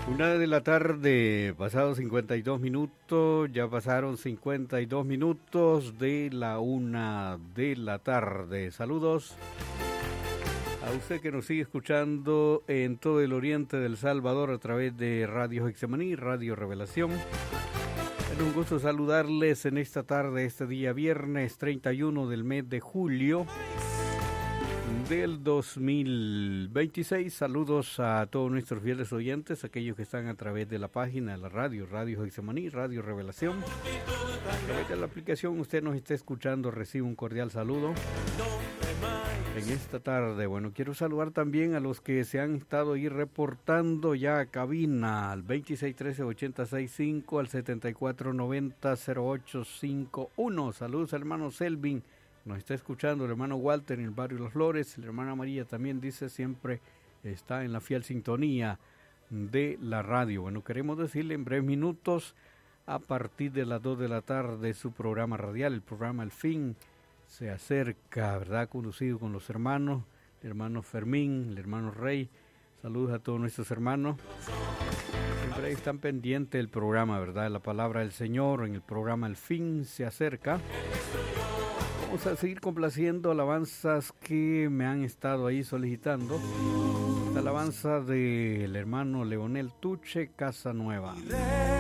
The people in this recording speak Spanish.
1:00 PM, pasados 52 minutos, ya pasaron 52 minutos de la 1:00 PM. Saludos a usted que nos sigue escuchando en todo el oriente del Salvador a través de Radio Hexemaní, Radio Revelación. Es un gusto saludarles en esta tarde, este día viernes 31 del mes de julio del 2026. Saludos a todos nuestros fieles oyentes, aquellos que están a través de la página de la radio, Radio Hexemaní, Radio Revelación. A través de la aplicación usted nos está escuchando, recibe un cordial saludo en esta tarde. Bueno, quiero saludar también a los que se han estado ahí reportando ya a cabina, al 2613-8065, al 7490-0851. Saludos al hermano Selvin, nos está escuchando el hermano Walter en el barrio Las Flores. La hermana María también dice siempre está en la fiel sintonía de la radio. Bueno, queremos decirle en breves minutos, a partir de las 2:00 PM, su programa radial, el programa El Fin, se acerca, ¿verdad? Conducido con los hermanos, el hermano Fermín, el hermano Rey. Saludos a todos nuestros hermanos. Siempre están pendientes del programa, ¿verdad? La palabra del Señor en el programa El Fin se acerca. Vamos a seguir complaciendo alabanzas que me han estado ahí solicitando. La alabanza del hermano Leonel Tuche, Casa Nueva.